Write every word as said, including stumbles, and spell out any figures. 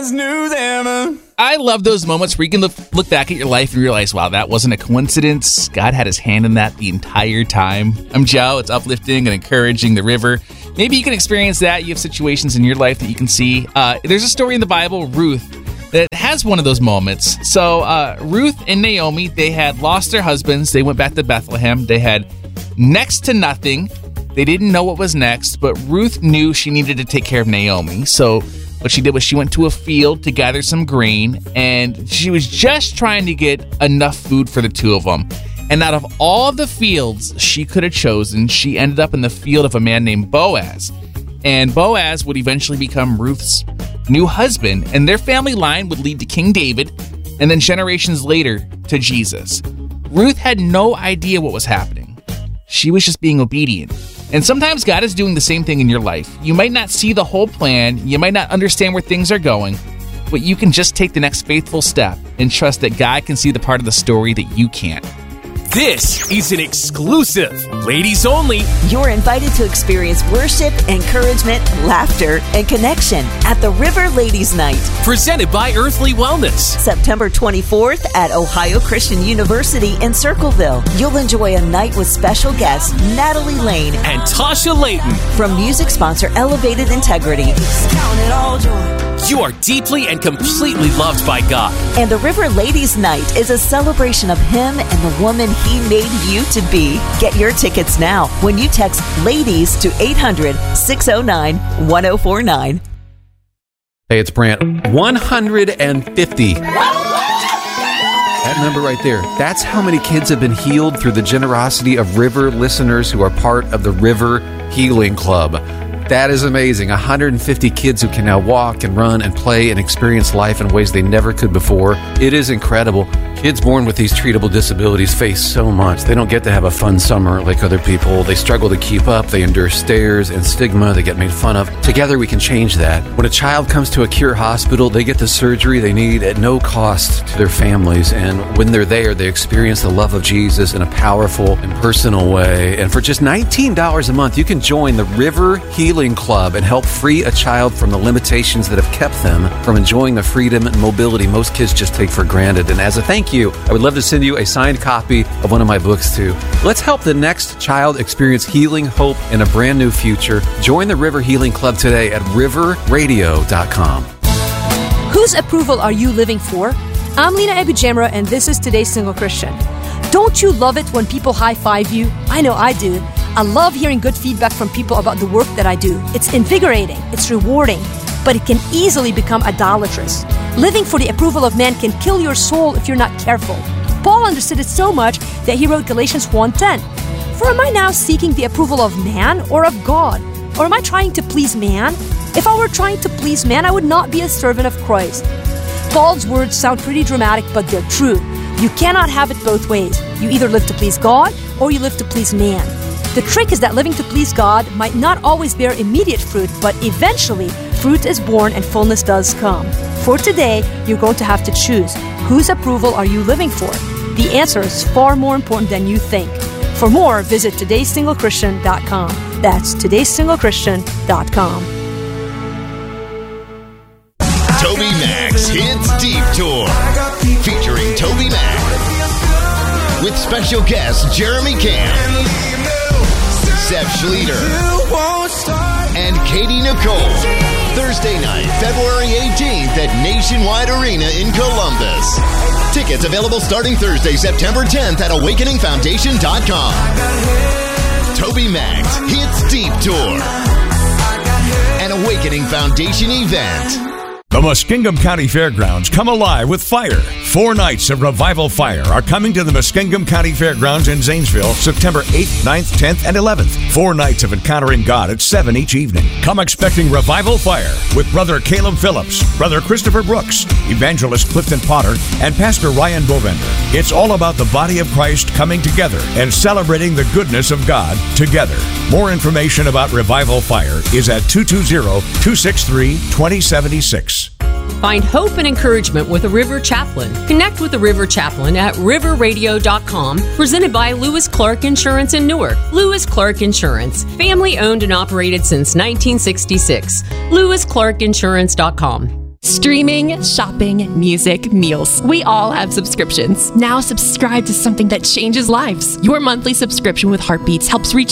always knew them. I love those moments where you can look, look back at your life and realize, wow, that wasn't a coincidence. God had his hand in that the entire time. I'm Joe. It's uplifting and encouraging the river. Maybe you can experience that. You have situations in your life that you can see. Uh, there's a story in the Bible, Ruth, that has one of those moments. So uh, Ruth and Naomi, they had lost their husbands. They went back to Bethlehem. They had next to nothing. They didn't know what was next, but Ruth knew she needed to take care of Naomi. So what she did was she went to a field to gather some grain, and she was just trying to get enough food for the two of them. And out of all the fields she could have chosen, she ended up in the field of a man named Boaz. And Boaz would eventually become Ruth's new husband, and their family line would lead to King David, and then generations later to Jesus. Ruth had no idea what was happening. She was just being obedient. And sometimes God is doing the same thing in your life. You might not see the whole plan, you might not understand where things are going, but you can just take the next faithful step and trust that God can see the part of the story that you can't. This is an exclusive, ladies only. You're invited to experience worship, encouragement, laughter, and connection at the River Ladies Night. Presented by Earthly Wellness. September twenty-fourth at Ohio Christian University in Circleville. You'll enjoy a night with special guests Natalie Lane and Tasha Layton. From music sponsor Elevated Integrity. Count it all joy. You are deeply and completely loved by God. And the River Ladies Night is a celebration of Him and the woman He made you to be. Get your tickets now when you text LADIES to eight hundred, six oh nine, one oh four nine. Hey, it's Brant. one hundred fifty. That number right there, that's how many kids have been healed through the generosity of River listeners who are part of the River Healing Club. That is amazing. one hundred fifty kids who can now walk and run and play and experience life in ways they never could before. It is incredible. Kids born with these treatable disabilities face so much. They don't get to have a fun summer like other people. They struggle to keep up. They endure stares and stigma. They get made fun of. Together we can change that. When a child comes to a Cure Hospital, they get the surgery they need at no cost to their families. And when they're there, they experience the love of Jesus in a powerful and personal way. And for just nineteen dollars a month, you can join the River Healing Club and help free a child from the limitations that have kept them from enjoying the freedom and mobility most kids just take for granted. And as a thank you, I would love to send you a signed copy of one of my books too. Let's help the next child experience healing, hope, and a brand new future. Join the River Healing Club today at river radio dot com. Whose approval are you living for? I'm Lena Abujamra, and this is Today's Single Christian. Don't you love it when people high-five you? I know I do. I love hearing good feedback from people about the work that I do. It's invigorating, it's rewarding, but it can easily become idolatrous. Living for the approval of man can kill your soul if you're not careful. Paul understood it so much that he wrote Galatians one ten. For am I now seeking the approval of man or of God? Or am I trying to please man? If I were trying to please man, I would not be a servant of Christ. Paul's words sound pretty dramatic, but they're true. You cannot have it both ways. You either live to please God or you live to please man. The trick is that living to please God might not always bear immediate fruit, but eventually fruit is born and fullness does come. For today, you're going to have to choose. Whose approval are you living for? The answer is far more important than you think. For more, visit todays single christian dot com. That's todays single christian dot com. Toby Max Hits Deep Tour, featuring Toby Max, with special guests Jeremy Camp, Seth Schleter, and Katie Nicole. Thursday night, February eighteenth at Nationwide Arena in Columbus. Tickets available starting Thursday, September tenth at awakening foundation dot com. Toby Max Hits Deep Tour, an Awakening Foundation event. The Muskingum County Fairgrounds come alive with fire. Four nights of Revival Fire are coming to the Muskingum County Fairgrounds in Zanesville, September eighth, ninth, tenth, and eleventh. Four nights of encountering God at seven each evening. Come expecting Revival Fire with Brother Caleb Phillips, Brother Christopher Brooks, Evangelist Clifton Potter, and Pastor Ryan Bovender. It's all about the body of Christ coming together and celebrating the goodness of God together. More information about Revival Fire is at two two zero, two six three, two zero seven six. Find hope and encouragement with a River Chaplain. Connect with the River Chaplain at river radio dot com, presented by Lewis Clark Insurance in Newark. Lewis Clark Insurance, family owned and operated since nineteen sixty-six. lewis clark insurance dot com. Streaming, shopping, music, meals. We all have subscriptions. Now subscribe to something that changes lives. Your monthly subscription with Heartbeats helps reach